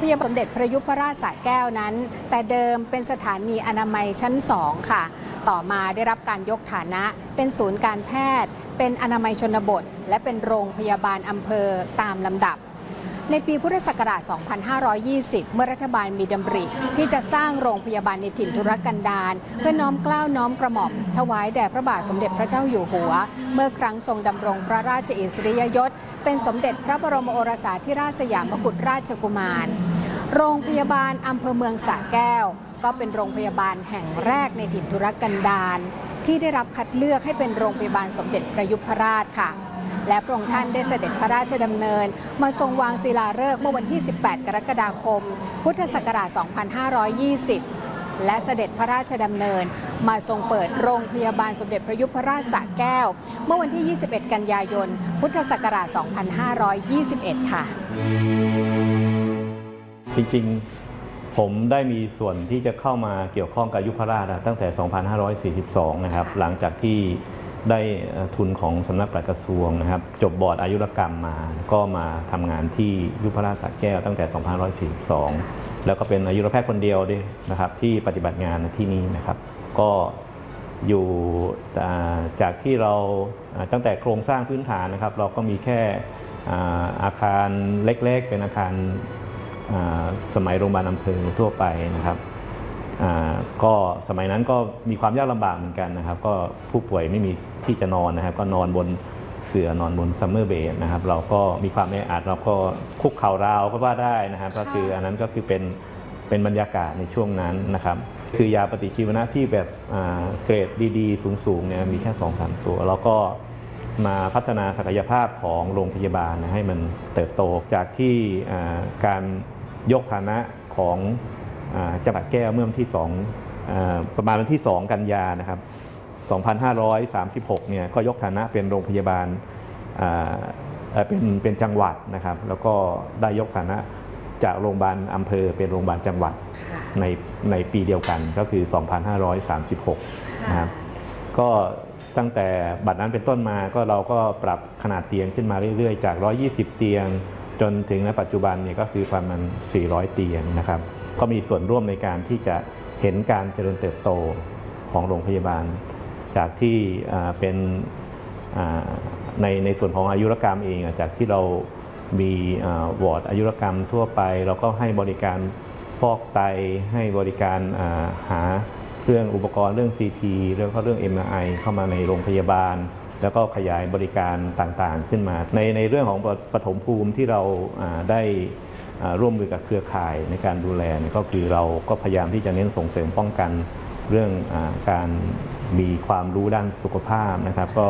พยาบาลสมเด็จพระยุพราชสระแก้วนั้นแต่เดิมเป็นสถานีอนามัยชั้น2ค่ะต่อมาได้รับการยกฐานะเป็นศูนย์การแพทย์เป็นอนามัยชนบทและเป็นโรงพยาบาลอำเภอตามลำดับในปีพุทธศักราช 2520 เมื่อรัฐบาลมีดำริที่จะสร้างโรงพยาบาลในถิ่นทุรกันดารเพื่อน้อมเกล้าน้อมกระหม่อมถวายแด่พระบาทสมเด็จพระเจ้าอยู่หัวเมื่อครั้งทรงดำรงพระราชอิสริยยศเป็นสมเด็จพระบรมโอรสาธิราชสยามกุฎราชกุมารโรงพยาบาลอำเภอเมืองสระแก้วก็เป็นโรงพยาบาลแห่งแรกในถิ่นทุรกันดารที่ได้รับคัดเลือกให้เป็นโรงพยาบาลสมเด็จพระยุพราชค่ะและพระองค์ท่านได้เสด็จพระราชดำเนินมาทรงวางศิลาฤกษ์เมื่อวันที่ 18 กรกฎาคม พุทธศักราช 2520 และเสด็จพระราชดำเนินมาทรงเปิดโรงพยาบาลสมเด็จพระยุพราชสระแก้วเมื่อวันที่ 21 กันยายน พุทธศักราช 2521 ค่ะจริงๆผมได้มีส่วนที่จะเข้ามาเกี่ยวข้องกับยุพราชตั้งแต่ 2542 นะครับหลังจากที่ได้ทุนของสำนักปลัดกระทรวงนะครับจบบอร์ดอายุรกรรมมาก็มาทำงานที่ยุพราชสระแก้วตั้งแต่ 2542 แล้วก็เป็นอายุรแพทย์คนเดียวด้วยนะครับที่ปฏิบัติงานที่นี่นะครับก็อยู่จากที่เราตั้งแต่โครงสร้างพื้นฐานนะครับเราก็มีแค่อาคารเล็กๆเป็นอาคารสมัยโรงพยาบาลอำเภอทั่วไปนะครับก็สมัยนั้นก็มีความยากลำบากเหมือนกันนะครับก็ผู้ป่วยไม่มีที่จะนอนนะครับก็นอนบนเสื่อนอนบนซัมเมอร์เบดนะครับเราก็มีความแออัดเราก็คุกเข่าราวก็ว่าได้นะครับก็คืออันนั้นก็คือเป็นบรรยากาศในช่วงนั้นนะครับคือยาปฏิชีวนะที่แบบเกรดดีๆสูงๆเนี่ยมีแค่ 2-3 ตัวแล้วก็มาพัฒนาศักยภาพของโรงพยาบาลให้มันเติบโตจากที่การยกฐานะของจังหวัดแก้วเมื่อวันที่ประมาณวันที่ 2 กันยานะครับ 2536 เนี่ยก็ยกฐานะเป็นโรงพยาบาลเป็นจังหวัดนะครับแล้วก็ได้ยกฐานะจากโรงพยาบาลอำเภอเป็นโรงพยาบาลจังหวัดในปีเดียวกันก็คือ 2536 นะครับก็ตั้งแต่บัดนั้นเป็นต้นมาก็เราก็ปรับขนาดเตียงขึ้นมาเรื่อยๆจาก 120 เตียงจนถึงในปัจจุบันเนี่ยก็คือประมาณ 400 เตียงนะครับก็มีส่วนร่วมในการที่จะเห็นการเจริญเติบโตของโรงพยาบาลจากที่เป็นในส่วนของอายุรกรรมเองจากที่เรามีวอร์ดอายุรกรรมทั่วไปเราก็ให้บริการฟอกไตให้บริการหาเครื่องอุปกรณ์เรื่อง CT แล้วก็เรื่อง MRI เข้ามาในโรงพยาบาลแล้วก็ขยายบริการต่างๆขึ้นมาในเรื่องของปฐมภูมิที่เราได้ร่วมมือกับเครือข่ายในการดูแลก็คือเราก็พยายามที่จะเน้นส่งเสริมป้องกันเรื่องการมีความรู้ด้านสุขภาพนะครับก็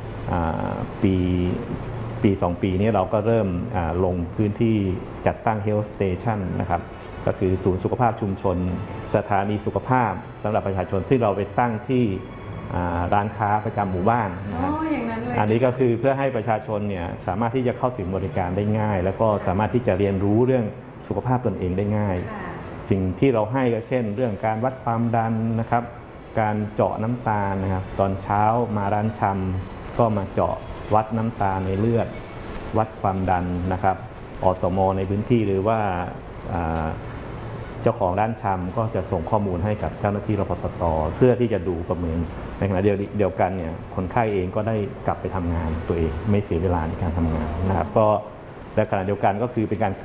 ปี 2 ปีนี้เราก็เริ่มลงพื้นที่จัดตั้ง Health Station นะครับก็คือศูนย์สุขภาพชุมชนสถานีสุขภาพสำหรับประชาชนที่เราไปตั้งที่ร้านค้าประจำหมู่บ้านนะครับอันนี้ก็คือเพื่อให้ประชาชนเนี่ยสามารถที่จะเข้าถึงบริการได้ง่ายแล้วก็สามารถที่จะเรียนรู้เรื่องสุขภาพตนเองได้ง่ายสิ่งที่เราให้ก็เช่นเรื่องการวัดความดันนะครับการเจาะน้ำตาลนะครับตอนเช้ามาร้านชำก็มาเจาะวัดน้ำตาลในเลือดวัดความดันนะครับอสม.ในพื้นที่หรือว่าเจ้าของร้านชำก็จะส่งข้อมูลให้กับเจ้าหน้าที่รพสต.เพื่อที่จะดูประเมินในขณะเดียวกันเนี่ยคนไข้เองก็ได้กลับไปทำงานตัวเองไม่เสียเวลาในการทำงานนะครับก็ในขณะเดียวกันก็คือเป็นการ